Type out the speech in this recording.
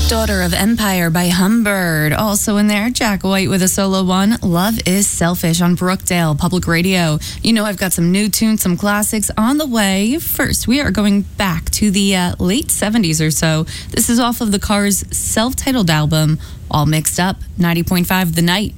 Daughter of Empire by Humbird. Also in there, Jack White with a solo one, Love is Selfish on Brookdale Public Radio. You know I've got some new tunes, some classics on the way. First, we are going back to the late 70s or so. This is off of the Cars' self-titled album, All Mixed Up, 90.5 The Night.